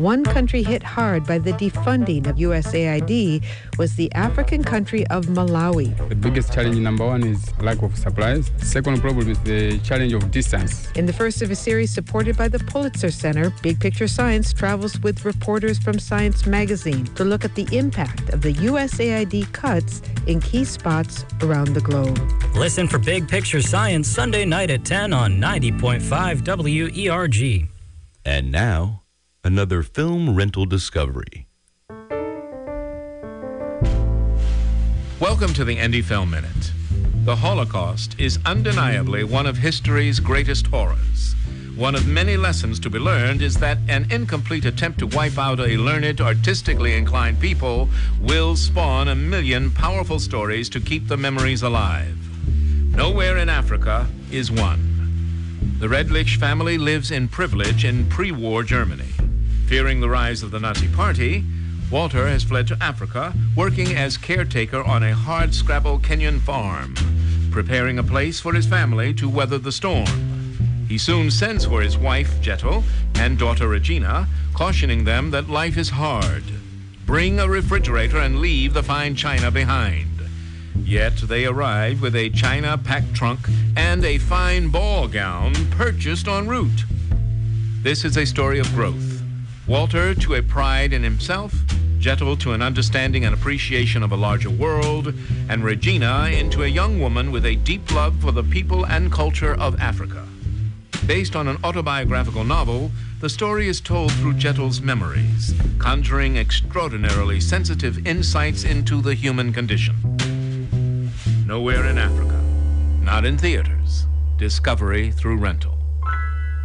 One country hit hard by the defunding of USAID was the African country of Malawi. The biggest challenge, number one, is lack of supplies. Second problem is the challenge of distance. In the first of a series supported by the Pulitzer Center, Big Picture Science travels with reporters from Science Magazine to look at the impact of the USAID cuts in key spots around the globe. Listen for Big Picture Science Sunday night at 10 on 90.5 WERG. And now, another film rental discovery. Welcome to the Indie Film Minute. The Holocaust is undeniably one of history's greatest horrors. One of many lessons to be learned is that an incomplete attempt to wipe out a learned, artistically inclined people will spawn a million powerful stories to keep the memories alive. Nowhere in Africa is one. The Redlich family lives in privilege in pre-war Germany. Fearing the rise of the Nazi Party, Walter has fled to Africa, working as caretaker on a hardscrabble Kenyan farm, preparing a place for his family to weather the storm. He soon sends for his wife, Jettel, and daughter, Regina, cautioning them that life is hard. Bring a refrigerator and leave the fine china behind. Yet they arrive with a china-packed trunk and a fine ball gown purchased en route. This is a story of growth. Walter to a pride in himself, Jettel to an understanding and appreciation of a larger world, and Regina into a young woman with a deep love for the people and culture of Africa. Based on an autobiographical novel, the story is told through Jettel's memories, conjuring extraordinarily sensitive insights into the human condition. Nowhere in Africa, not in theaters. Discovery through rental.